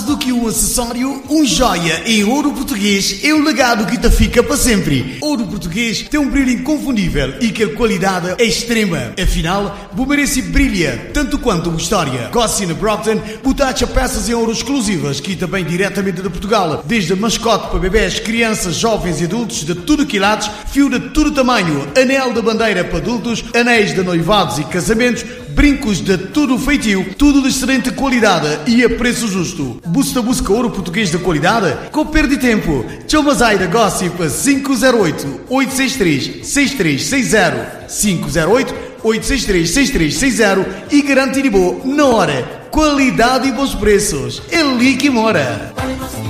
Mais do que um acessório, um joia em ouro português é um legado que te fica para sempre. Ouro português tem um brilho inconfundível e que a qualidade é extrema. Afinal, Bumereci brilha tanto quanto uma história. Gossi Brockton botacha peças em ouro exclusivas que também diretamente de Portugal. Desde mascote para bebés, crianças, jovens e adultos de tudo quilates, fio de todo tamanho, anel de bandeira para adultos, anéis de noivados e casamentos, brincos de todo o feitio, tudo de excelente qualidade e a preço justo. Busca ouro português de qualidade? Com perda de tempo. Chama-se da Gossip 508-863-6360 508-863-6360 e garante-lhe boa na hora. Qualidade e bons preços. É ali que mora.